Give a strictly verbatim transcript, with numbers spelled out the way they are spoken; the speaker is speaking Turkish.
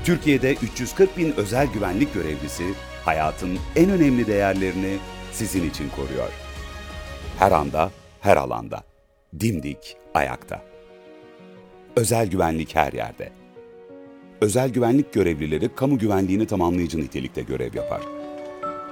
Türkiye'de üç yüz kırk bin özel güvenlik görevlisi hayatın en önemli değerlerini sizin için koruyor. Her anda, her alanda. Dimdik ayakta. Özel güvenlik her yerde. Özel güvenlik görevlileri kamu güvenliğini tamamlayıcı nitelikte görev yapar.